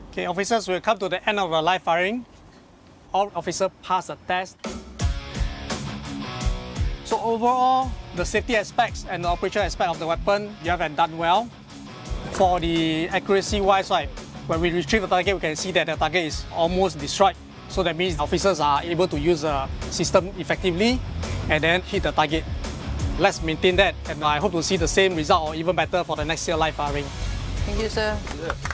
Okay, officers, will come to the end of the live firing. All officers pass the test. So overall, the safety aspects and the operation aspect of the weapon, you have done well. For the accuracy-wise, right, when we retrieve the target, we can see that the target is almost destroyed. So that means officers are able to use the system effectively and then hit the target. Let's maintain that, and I hope to see the same result or even better for the next year live firing. Thank you, sir.